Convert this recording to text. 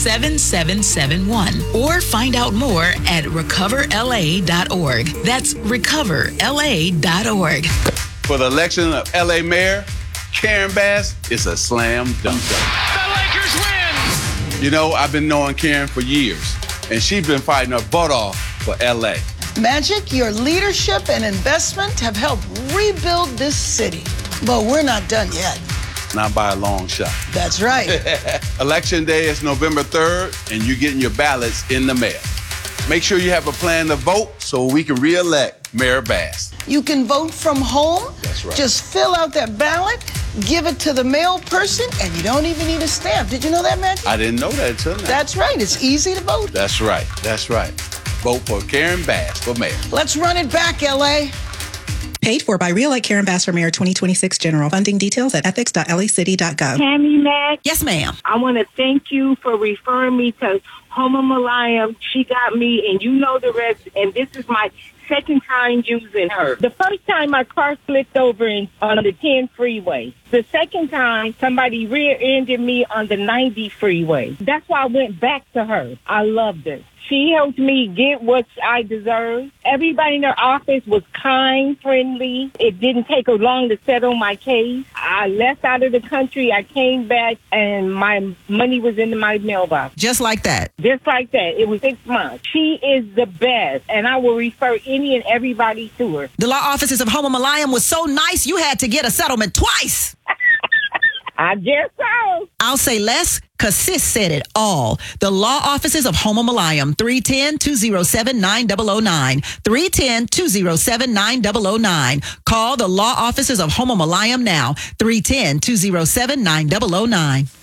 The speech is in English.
7771 or find out more at recoverla.org. That's recoverla.org. For the election of LA Mayor, Karen Bass is a slam dunk. The Lakers win! You know, I've been knowing Karen for years, and she's been fighting her butt off for LA. Magic, your leadership and investment have helped rebuild this city. But we're not done yet. Not by a long shot. That's right. Election day is November 3rd, and you're getting your ballots in the mail. Make sure you have a plan to vote so we can re-elect Mayor Bass. You can vote from home. That's right. Just fill out that ballot, give it to the mail person, and you don't even need a stamp. Did you know that, Magic? I didn't know that until now. That's right. It's easy to vote. That's right. That's right. Vote for Karen Bass for mayor. Let's run it back, L.A. Paid for by Reelect Karen Bass for Mayor 2026 General. Funding details at ethics.lacity.gov. Tammy Mack. Yes, ma'am. I want to thank you for referring me to Homa Malayam. She got me, and you know the rest. And this is my second time using her. The first time my car flipped over on the 10 freeway. The second time, somebody rear-ended me on the 90 freeway. That's why I went back to her. I loved it. She helped me get what I deserve. Everybody in her office was kind, friendly. It didn't take her long to settle my case. I left out of the country. I came back, and my money was in my mailbox. Just like that. Just like that. It was 6 months. She is the best, and I will refer any and everybody to her. The law offices of Homa Malayam was so nice, you had to get a settlement twice. I guess so. I'll say less, because sis said it all. The law offices of Homa Malayam, 310-207-9009. 310-207-9009. Call the law offices of Homa Malayam now, 310-207-9009.